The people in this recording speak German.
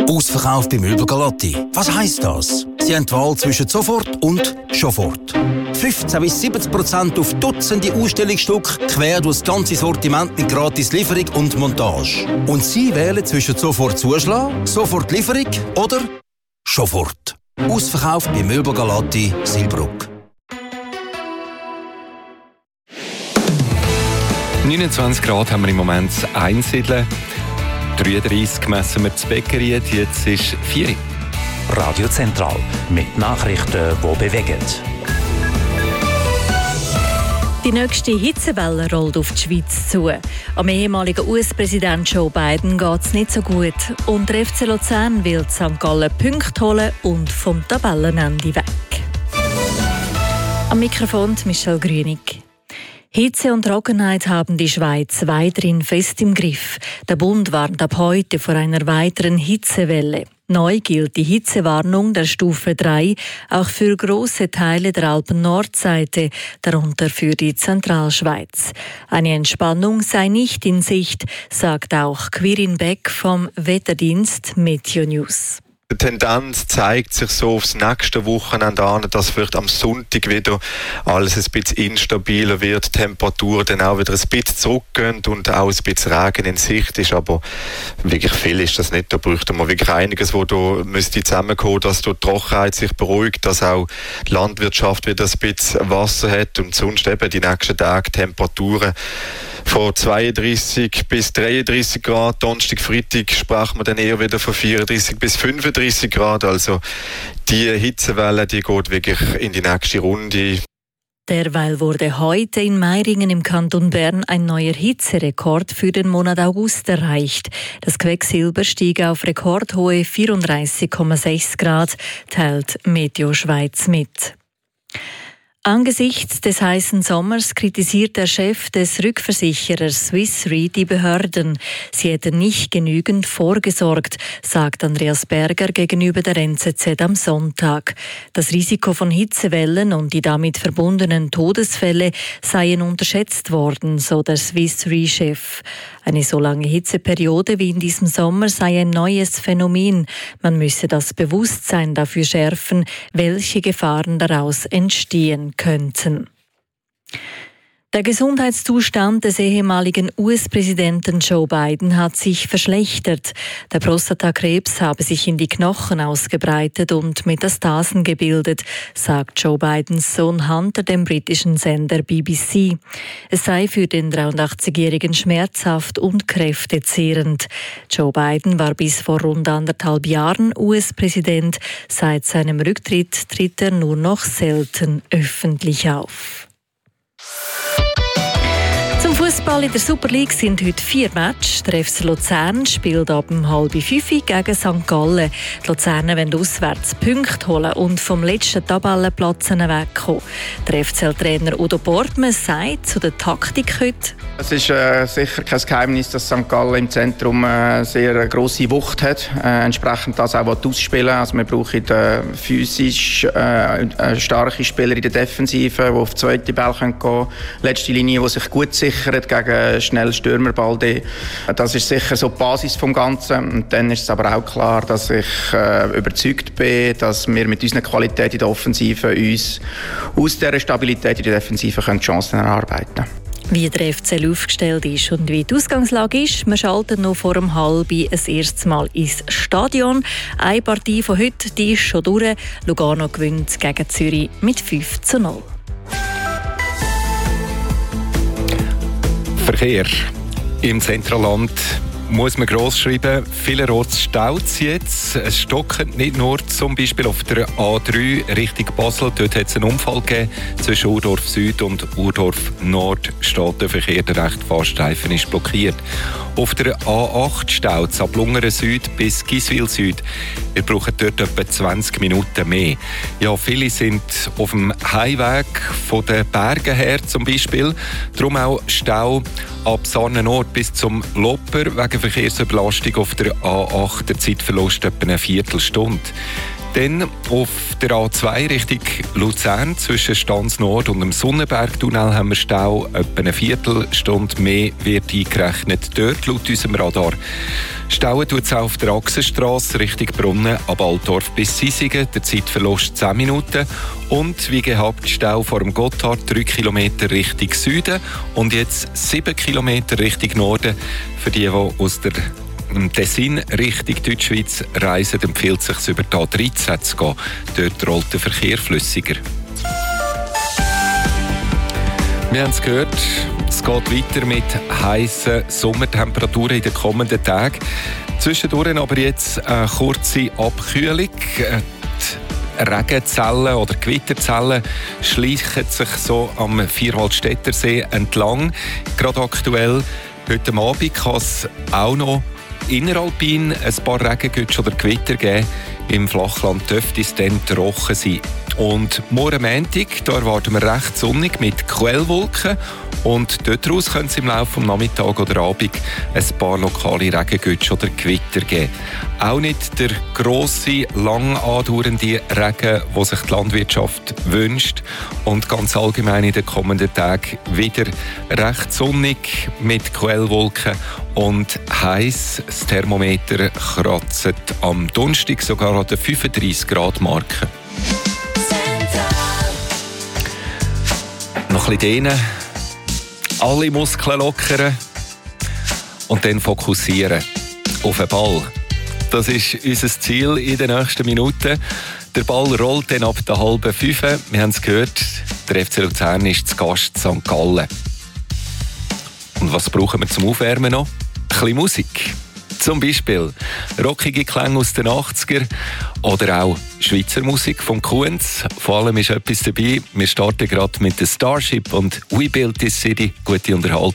Ausverkauf bei Möbel Galotti. Was heisst das? Sie haben die Wahl zwischen sofort und Schofort. 15 bis 70% auf Dutzende Ausstellungsstücke, quer durch das ganze Sortiment mit gratis Lieferung und Montage. Und Sie wählen zwischen sofort Zuschlag, sofort Lieferung oder Schofort. Ausverkauf bei Möbel Galotti, Silbruck. 29 Grad haben wir im Moment in Einsiedeln. 33 messen wir zu Bäckerien, jetzt ist 4 Uhr. Radio Zentral mit Nachrichten, die bewegen. Die nächste Hitzewelle rollt auf die Schweiz zu. Am ehemaligen US-Präsident Joe Biden geht es nicht so gut. Und der FC Luzern will St. Gallen Punkte holen und vom Tabellenende weg. Am Mikrofon Michelle Grünig. Hitze und Trockenheit haben die Schweiz weiterhin fest im Griff. Der Bund warnt ab heute vor einer weiteren Hitzewelle. Neu gilt die Hitzewarnung der Stufe 3 auch für grosse Teile der Alpen-Nordseite, darunter für die Zentralschweiz. Eine Entspannung sei nicht in Sicht, sagt auch Quirin Beck vom Wetterdienst Meteo News. Die Tendenz zeigt sich so aufs nächste Wochenende an, dass vielleicht am Sonntag wieder alles ein bisschen instabiler wird, die Temperatur dann auch wieder ein bisschen zurückgehen und auch ein bisschen Regen in Sicht ist, aber wirklich viel ist das nicht. Da bräuchte man wirklich einiges, wo da müsste zusammenkommen, dass die Trockenheit sich beruhigt, dass auch die Landwirtschaft wieder ein bisschen Wasser hat und sonst eben die nächsten Tage Temperaturen von 32 bis 33 Grad. Donnerstag, Freitag sprechen wir dann eher wieder von 34 bis 35 Grad. Also die Hitzewelle, die geht wirklich in die nächste Runde. Derweil wurde heute in Meiringen im Kanton Bern ein neuer Hitzerekord für den Monat August erreicht. Das Quecksilber stieg auf rekordhohe 34,6 Grad, teilt Meteo Schweiz mit. Angesichts des heißen Sommers kritisiert der Chef des Rückversicherers Swiss Re die Behörden. Sie hätten nicht genügend vorgesorgt, sagt Andreas Berger gegenüber der NZZ am Sonntag. Das Risiko von Hitzewellen und die damit verbundenen Todesfälle seien unterschätzt worden, so der Swiss Re-Chef. Eine so lange Hitzeperiode wie in diesem Sommer sei ein neues Phänomen. Man müsse das Bewusstsein dafür schärfen, welche Gefahren daraus entstehen könnten. Der Gesundheitszustand des ehemaligen US-Präsidenten Joe Biden hat sich verschlechtert. Der Prostatakrebs habe sich in die Knochen ausgebreitet und Metastasen gebildet, sagt Joe Bidens Sohn Hunter dem britischen Sender BBC. Es sei für den 83-Jährigen schmerzhaft und kräftezehrend. Joe Biden war bis vor rund 1,5 Jahren US-Präsident. Seit seinem Rücktritt tritt er nur noch selten öffentlich auf. Zum Fußball in der Super League sind heute 4 Matches. Der FC Luzern spielt ab 4:30 gegen St. Gallen. Die Luzerner wollen auswärts Punkte holen und vom letzten Tabellenplatz wegkommen. Der FCL-Trainer Udo Bortmann sagt zu der Taktik heute: Es ist sicher kein Geheimnis, dass St. Gallen im Zentrum eine sehr grosse Wucht hat. Entsprechend das auch ausspielen. Also wir brauchen physisch starke Spieler in der Defensive, die auf die zweite Ball gehen können. Letzte Linie, die sich gut sichert gegen schnell Stürmerball. Das ist sicher so die Basis vom Ganzen. Und dann ist es aber auch klar, dass ich überzeugt bin, dass wir mit unserer Qualität in der Offensive uns aus dieser Stabilität in der Defensive Chancen erarbeiten können. Wie der FCL aufgestellt ist und wie die Ausgangslage ist, wir schalten noch vor 12:30 das erste Mal ins Stadion. Eine Partie von heute, die ist schon durch. Lugano gewinnt gegen Zürich mit 5:0. Verkehr im Zentralland muss man gross schreiben. Vielerorts staut es jetzt. Es stockt nicht nur zum Beispiel auf der A3 Richtung Basel. Dort hat es einen Unfall gegeben. Zwischen Urdorf Süd und Urdorf Nord steht der Verkehr. Der rechte Fahrstreifen ist blockiert. Auf der A8 staut es ab Lungeren Süd bis Giswil Süd. Wir brauchen dort etwa 20 Minuten mehr. Ja, viele sind auf dem Heimweg von den Bergen her zum Beispiel. Darum auch Stau ab Sannenort bis zum Lopper wegen Verkehrsüberlastung auf der A8. Der Zeitverlust etwa eine Viertelstunde. Dann auf der A2 Richtung Luzern zwischen Stanz Nord und dem Sonnenbergtunnel haben wir Stau. Etwa eine Viertelstunde mehr wird eingerechnet dort laut unserem Radar. Stauen tut es auch auf der Achsenstrasse Richtung Brunnen ab Altdorf bis Sisigen. Der Zeitverlust 10 Minuten. Und wie gehabt Stau vor dem Gotthard 3 Kilometer Richtung Süden und jetzt 7 Kilometer Richtung Norden. Für die aus der Tessin Richtung Deutschschweiz reisen, empfiehlt es sich über die A13 zu gehen. Dort rollt der Verkehr flüssiger. Wir haben es gehört, es geht weiter mit heißen Sommertemperaturen in den kommenden Tagen. Zwischendurch aber jetzt eine kurze Abkühlung. Die Regenzellen oder Gewitterzellen schleichen sich so am Vierwaldstättersee entlang. Gerade aktuell, heute Abend kann es auch noch inneralpin ein paar Regengütsch oder Gewitter geben. Im Flachland dürfte es dann trocken sein. Und morgen Montag, da erwarten wir recht sonnig mit Quellwolken. Und daraus können es im Laufe des Nachmittags oder Abend ein paar lokale Regengütsch oder Gewitter geben. Auch nicht der grosse, lang andauernde Regen, den sich die Landwirtschaft wünscht. Und ganz allgemein in den kommenden Tagen wieder recht sonnig mit Quellwolken und heiß. Das Thermometer kratzt am Donnerstag sogar an der 35 Grad Marke. Noch ein bisschen dehnen, alle Muskeln lockern und dann fokussieren auf den Ball. Das ist unser Ziel in den nächsten Minuten. Der Ball rollt dann ab der 4:30. Wir haben es gehört, der FC Luzern ist zu Gast in St. Gallen. Und was brauchen wir zum Aufwärmen noch? Ein bisschen Musik. Zum Beispiel rockige Klänge aus den 80er oder auch Schweizer Musik vom Kunz. Vor allem ist etwas dabei. Wir starten gerade mit der Starship und We Built This City. Gute Unterhaltung.